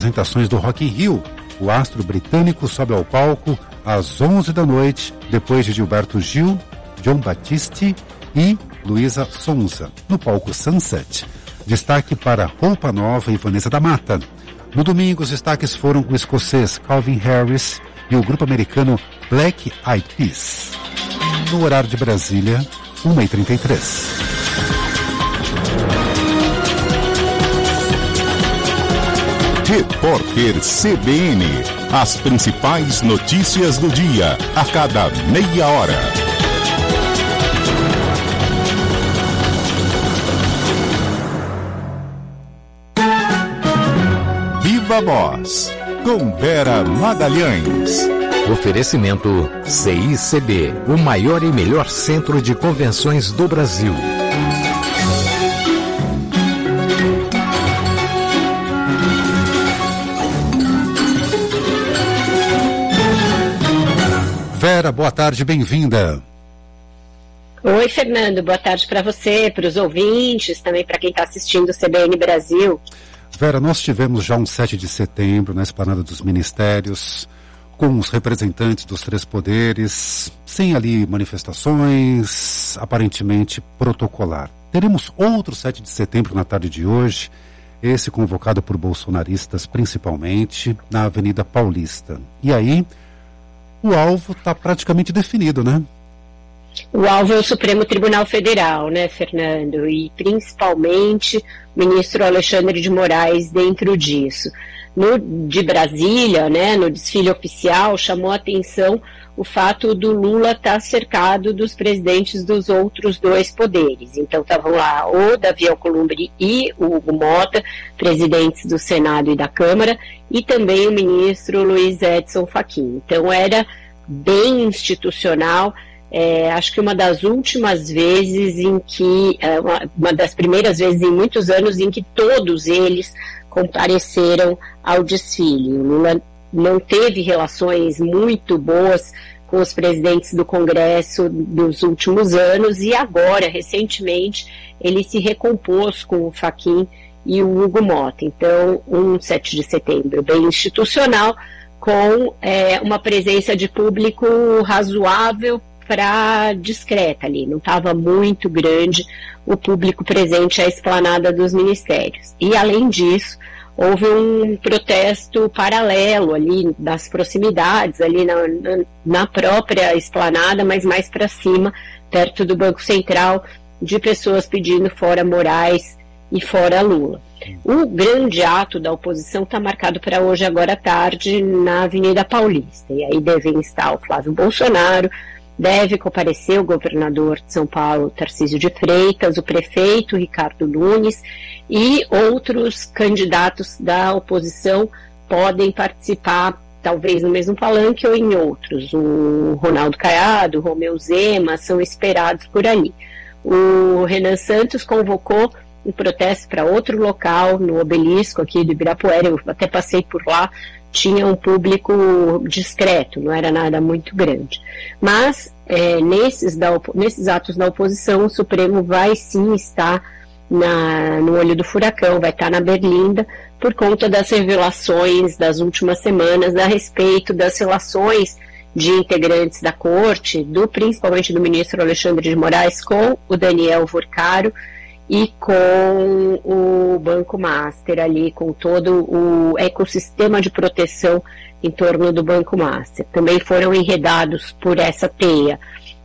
apresentações do Rock in Rio. O astro britânico sobe ao palco às 11 da noite, depois de Gilberto Gil, John Batiste e Luísa Sonza, no palco Sunset. Destaque para Roupa Nova e Vanessa da Mata. No domingo, os destaques foram o escocês Calvin Harris e o grupo americano Black Eyed Peas. No horário de Brasília, 1h33. Repórter CBN. As principais notícias do dia, a cada meia hora. Viva Voz, com Vera Magalhães. Oferecimento CICB, o maior e melhor centro de convenções do Brasil. Vera, boa tarde, bem-vinda. Oi, Fernando, boa tarde para você, para os ouvintes, também para quem está assistindo o CBN Brasil. Vera, nós tivemos já um 7 de setembro na Esplanada dos Ministérios, com os representantes dos três poderes, sem ali manifestações, aparentemente protocolar. Teremos outro 7 de setembro na tarde de hoje, esse convocado por bolsonaristas principalmente, na Avenida Paulista. E aí, o alvo está praticamente definido, né? O alvo é o Supremo Tribunal Federal, né, Fernando? E principalmente o ministro Alexandre de Moraes dentro disso. De Brasília, né, no desfile oficial, chamou a atenção o fato do Lula estar cercado dos presidentes dos outros dois poderes. Então estavam lá o Davi Alcolumbre e o Hugo Motta, presidentes do Senado e da Câmara, e também o ministro Luiz Edson Fachin. Então era bem institucional. Acho que uma das últimas vezes em que, uma das primeiras vezes em muitos anos em que todos eles compareceram ao desfile. O Lula não teve relações muito boas com os presidentes do Congresso dos últimos anos e agora, recentemente, ele se recompôs com o Fachin e o Hugo Motta. Então, um 7 de setembro bem institucional, com uma presença de público razoável para discreta ali, não estava muito grande o público presente à Esplanada dos Ministérios. E, além disso, houve um protesto paralelo ali das proximidades, ali na própria Esplanada, mas mais para cima, perto do Banco Central, de pessoas pedindo fora Moraes e fora Lula. O grande ato da oposição está marcado para hoje, agora à tarde, na Avenida Paulista. E aí devem estar o Flávio Bolsonaro, deve comparecer o governador de São Paulo, Tarcísio de Freitas, o prefeito Ricardo Nunes e outros candidatos da oposição podem participar, talvez no mesmo palanque ou em outros. O Ronaldo Caiado, o Romeu Zema são esperados por ali. O Renan Santos convocou um protesto para outro local, no Obelisco aqui do Ibirapuera, eu até passei por lá, tinha um público discreto, não era nada muito grande. Mas nesses atos da oposição, o Supremo vai sim estar no olho do furacão, vai estar na Berlinda, por conta das revelações das últimas semanas a respeito das relações de integrantes da corte, principalmente do ministro Alexandre de Moraes com o Daniel Vorcaro, e com o Banco Master ali, com todo o ecossistema de proteção em torno do Banco Master. Também foram enredados por essa teia,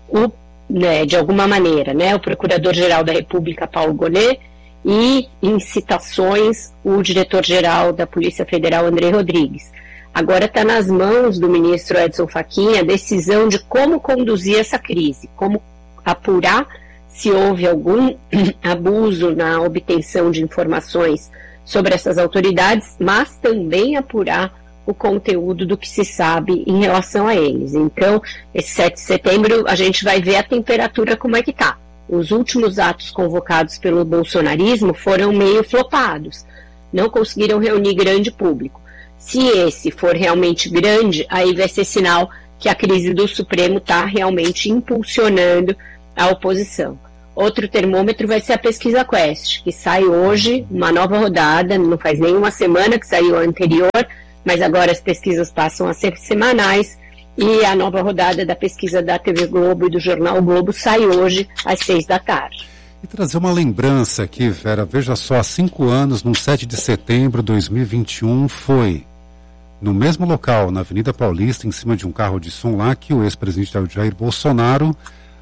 de alguma maneira, o Procurador-Geral da República, Paulo Gonet, e em citações, o Diretor-Geral da Polícia Federal, André Rodrigues. Agora está nas mãos do ministro Edson Fachin a decisão de como conduzir essa crise, como apurar se houve algum abuso na obtenção de informações sobre essas autoridades, mas também apurar o conteúdo do que se sabe em relação a eles. Então, esse 7 de setembro, a gente vai ver a temperatura como é que está. Os últimos atos convocados pelo bolsonarismo foram meio flopados, não conseguiram reunir grande público. Se esse for realmente grande, aí vai ser sinal que a crise do Supremo está realmente impulsionando a oposição. Outro termômetro vai ser a pesquisa Quest, que sai hoje, uma nova rodada, não faz nenhuma semana que saiu a anterior, mas agora as pesquisas passam a ser semanais, e a nova rodada da pesquisa da TV Globo e do Jornal o Globo sai hoje às 6h. E trazer uma lembrança aqui, Vera, veja só, há 5 anos, no 7 de setembro de 2021, foi no mesmo local, na Avenida Paulista, em cima de um carro de som lá, que o ex-presidente Jair Bolsonaro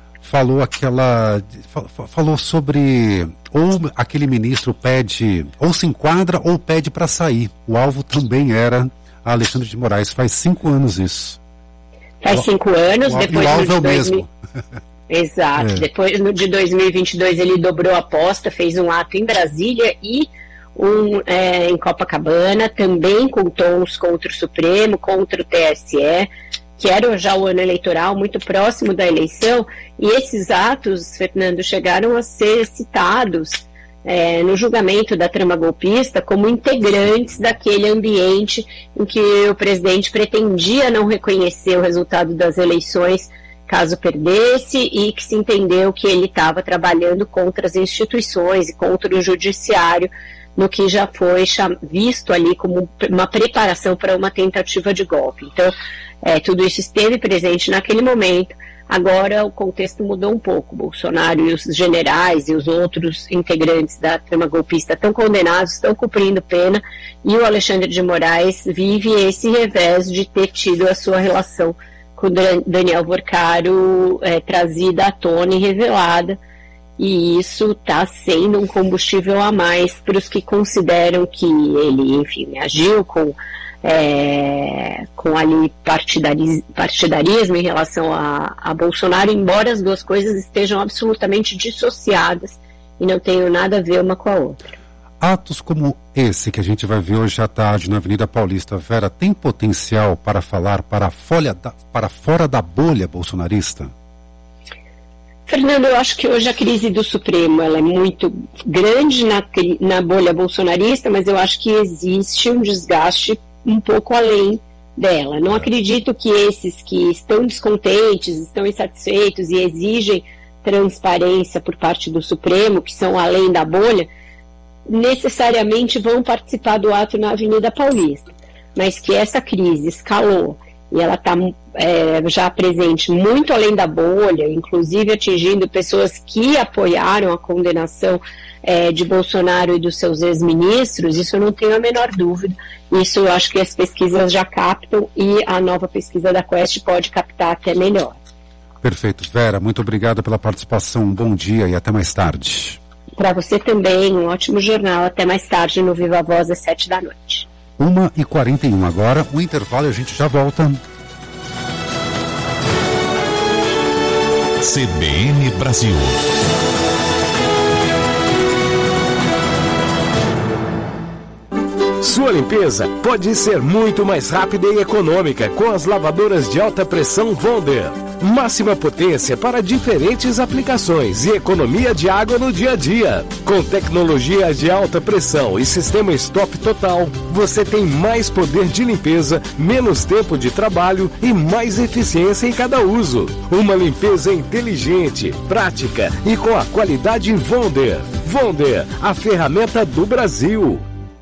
falou sobre ou aquele ministro pede, ou se enquadra ou pede para sair. O alvo também era a Alexandre de Moraes. Faz 5 anos isso. Faz 5 anos, depois o alvo é o mesmo. Exato. Depois de 2022 ele dobrou a aposta, fez um ato em Brasília e em Copacabana, também com tons contra o Supremo, contra o TSE, que era já o ano eleitoral, muito próximo da eleição, e esses atos, Fernando, chegaram a ser citados no julgamento da trama golpista como integrantes daquele ambiente em que o presidente pretendia não reconhecer o resultado das eleições caso perdesse, e que se entendeu que ele estava trabalhando contra as instituições e contra o judiciário, no que já foi visto ali como uma preparação para uma tentativa de golpe. Então, tudo isso esteve presente naquele momento. Agora o contexto mudou um pouco. Bolsonaro e os generais e os outros integrantes da trama golpista estão condenados, estão cumprindo pena, e o Alexandre de Moraes vive esse revés de ter tido a sua relação com Daniel Vorcaro trazida à tona e revelada. E isso está sendo um combustível a mais para os que consideram que ele, enfim, agiu com ali partidarismo em relação a Bolsonaro, embora as duas coisas estejam absolutamente dissociadas e não tenham nada a ver uma com a outra. Atos como esse que a gente vai ver hoje à tarde na Avenida Paulista, Vera, tem potencial para falar para fora da bolha bolsonarista? Fernando, eu acho que hoje a crise do Supremo ela é muito grande na bolha bolsonarista, mas eu acho que existe um desgaste um pouco além dela. Não acredito que esses que estão descontentes, estão insatisfeitos e exigem transparência por parte do Supremo, que são além da bolha, necessariamente vão participar do ato na Avenida Paulista. Mas que essa crise escalou e ela está já presente muito além da bolha, inclusive atingindo pessoas que apoiaram a condenação de Bolsonaro e dos seus ex-ministros, isso eu não tenho a menor dúvida. Isso eu acho que as pesquisas já captam, e a nova pesquisa da Quest pode captar até melhor. Perfeito, Vera, muito obrigado pela participação, um bom dia e até mais tarde. Para você também, um ótimo jornal, até mais tarde no Viva Voz às 7h. 1h41 agora, um intervalo e a gente já volta. CBN Brasil. Sua limpeza pode ser muito mais rápida e econômica com as lavadoras de alta pressão Wonder. Máxima potência para diferentes aplicações e economia de água no dia a dia. Com tecnologia de alta pressão e sistema stop total, você tem mais poder de limpeza, menos tempo de trabalho e mais eficiência em cada uso. Uma limpeza inteligente, prática e com a qualidade Wonder. Wonder, a ferramenta do Brasil.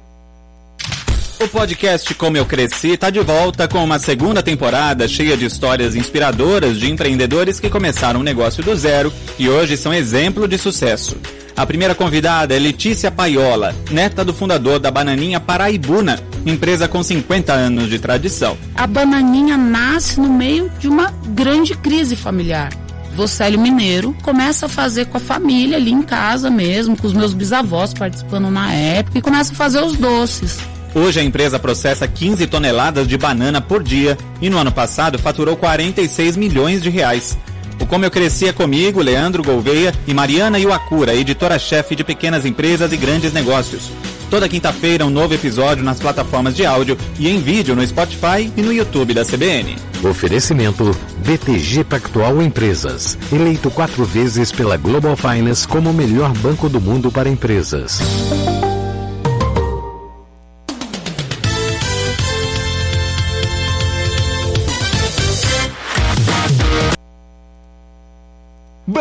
O podcast Como Eu Cresci está de volta com uma segunda temporada cheia de histórias inspiradoras de empreendedores que começaram um negócio do zero e hoje são exemplo de sucesso. A primeira convidada é Letícia Paiola, neta do fundador da Bananinha Paraibuna, empresa com 50 anos de tradição. A Bananinha nasce no meio de uma grande crise familiar. Vocélio Mineiro começa a fazer com a família ali em casa mesmo, com os meus bisavós participando na época, e começa a fazer os doces. Hoje a empresa processa 15 toneladas de banana por dia e no ano passado faturou 46 milhões de reais. O Como Eu Cresci é comigo, Leandro Gouveia e Mariana Iwakura, editora-chefe de pequenas empresas e grandes negócios. Toda quinta-feira um novo episódio nas plataformas de áudio e em vídeo no Spotify e no YouTube da CBN. Oferecimento BTG Pactual Empresas, eleito 4 vezes pela Global Finance como o melhor banco do mundo para empresas.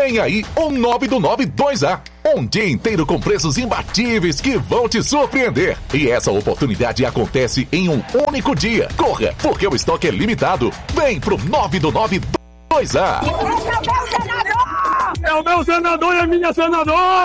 Vem aí o 9 do 9 2A. Um dia inteiro com preços imbatíveis que vão te surpreender. E essa oportunidade acontece em um único dia. Corra, porque o estoque é limitado. Vem pro 9 do 9 2A. É o meu senador e a minha senadora!